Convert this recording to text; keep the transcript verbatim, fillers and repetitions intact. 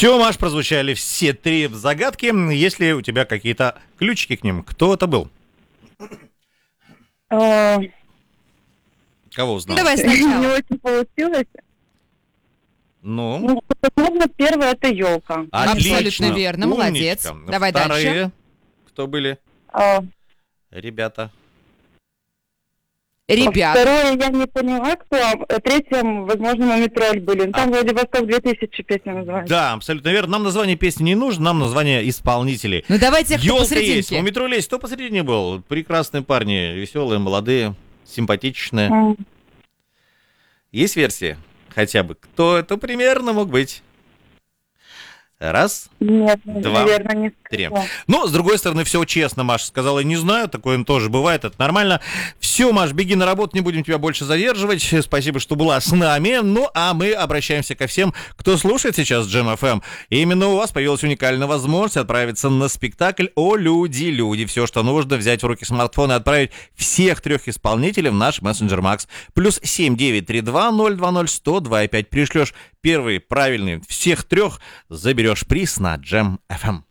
Все, Маш, прозвучали все три загадки. Есть ли у тебя какие-то ключики к ним? Кто это был? А, Кого узнал? Давай Не сначала. очень получилось. Ну, Ну, возможно, первое это елка. отлично. Абсолютно верно, молодец. Умничка. Давай Вторые, дальше. кто были? А, Ребята. Ребят, Второе я не поняла, кто. А третье, возможно, Мумитроль были. Ну, Там А. Владивосток две тысячи песня называется. Да, абсолютно верно. Нам название песни не нужно, нам название исполнителей. ну давайте кто Ёлка есть, посерединке. Мумитроль есть. Кто посередине был? Прекрасные парни, веселые, молодые, симпатичные. М. Есть версии? Хотя бы. Кто это примерно мог быть? Раз. Нет, Два, наверное, не три. скажу. Но, с другой стороны, все честно, Маша сказала, не знаю, такое тоже бывает, это нормально. Все, Маш, беги на работу, не будем тебя больше задерживать. Спасибо, что была с нами. Ну, а мы обращаемся ко всем, кто слушает сейчас Джем эф эм. И именно у вас появилась уникальная возможность отправиться на спектакль «О, люди, люди». Все, что нужно, взять в руки смартфон и отправить всех трех исполнителей в наш мессенджер Макс. Плюс семь девять три два ноль два ноль сто два и пять. Пришлешь первый правильный всех трех, заберешь приз на Джем эф эм.